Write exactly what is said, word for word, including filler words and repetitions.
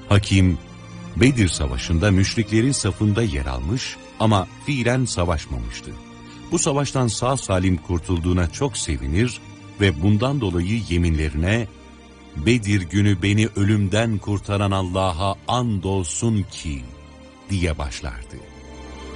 Hakim, Bedir Savaşı'nda müşriklerin safında yer almış ama fiilen savaşmamıştı. Bu savaştan sağ salim kurtulduğuna çok sevinir ve bundan dolayı yeminlerine, "Bedir günü beni ölümden kurtaran Allah'a andolsun ki" diye başlardı.